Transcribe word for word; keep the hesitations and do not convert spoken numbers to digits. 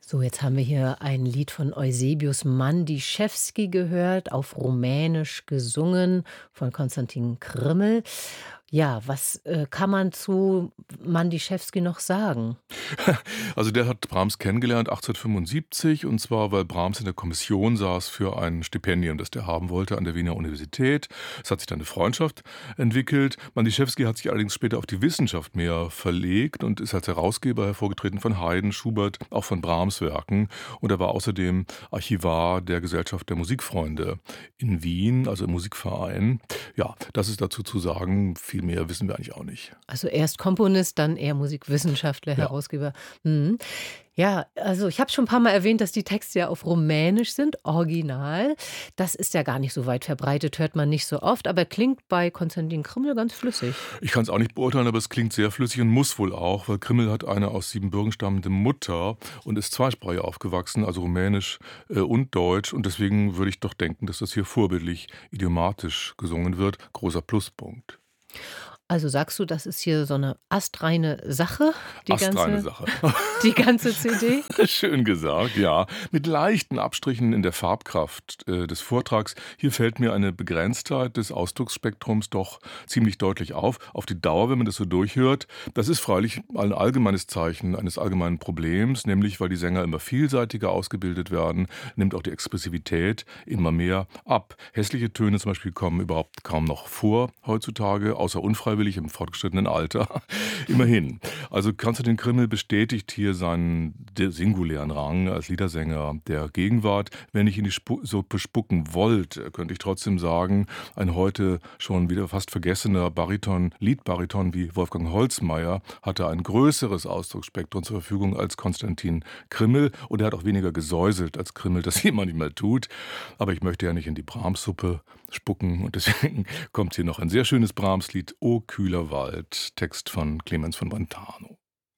So, jetzt haben wir hier ein Lied von Eusebius Mandischewski gehört, auf Rumänisch gesungen von Konstantin Krimmel. Ja, was, äh, kann man zu Mandischewski noch sagen? Also der hat Brahms kennengelernt achtzehnhundertfünfundsiebzig, und zwar, weil Brahms in der Kommission saß für ein Stipendium, das der haben wollte an der Wiener Universität. Es hat sich dann eine Freundschaft entwickelt. Mandischewski hat sich allerdings später auf die Wissenschaft mehr verlegt und ist als Herausgeber hervorgetreten von Haydn, Schubert, auch von Brahms Werken. Und er war außerdem Archivar der Gesellschaft der Musikfreunde in Wien, also im Musikverein. Ja, das ist dazu zu sagen. Viel mehr wissen wir eigentlich auch nicht. Also erst Komponist, dann eher Musikwissenschaftler, Ja. Herausgeber. Mhm. Ja, also ich habe schon ein paar Mal erwähnt, dass die Texte ja auf Rumänisch sind, original. Das ist ja gar nicht so weit verbreitet, hört man nicht so oft, aber klingt bei Konstantin Krimmel ganz flüssig. Ich kann es auch nicht beurteilen, aber es klingt sehr flüssig und muss wohl auch, weil Krimmel hat eine aus Siebenbürgen stammende Mutter und ist zweisprachig aufgewachsen, also Rumänisch äh, und Deutsch. Und deswegen würde ich doch denken, dass das hier vorbildlich idiomatisch gesungen wird. Großer Pluspunkt. Also sagst du, das ist hier so eine astreine Sache, die Astreine ganze Sache. die ganze C D? Schön gesagt, ja. Mit leichten Abstrichen in der Farbkraft äh, des Vortrags. Hier fällt mir eine Begrenztheit des Ausdrucksspektrums doch ziemlich deutlich auf. Auf die Dauer, wenn man das so durchhört. Das ist freilich ein allgemeines Zeichen eines allgemeinen Problems, nämlich weil die Sänger immer vielseitiger ausgebildet werden, nimmt auch die Expressivität immer mehr ab. Hässliche Töne zum Beispiel kommen überhaupt kaum noch vor heutzutage, außer unfreiwillig im fortgeschrittenen Alter. Immerhin. Also Konstantin Krimmel bestätigt hier seinen singulären Rang als Liedersänger der Gegenwart. Wenn ich in die Spu- Suppe spucken wollte, könnte ich trotzdem sagen, ein heute schon wieder fast vergessener Bariton, Liedbariton wie Wolfgang Holzmeier hatte ein größeres Ausdrucksspektrum zur Verfügung als Konstantin Krimmel, und er hat auch weniger gesäuselt als Krimmel das jemand nicht mehr tut. Aber ich möchte ja nicht in die Brahms-Suppe spucken, und deswegen kommt hier noch ein sehr schönes Brahms-Lied, O kühler Wald, Text von Clemens von Brentano.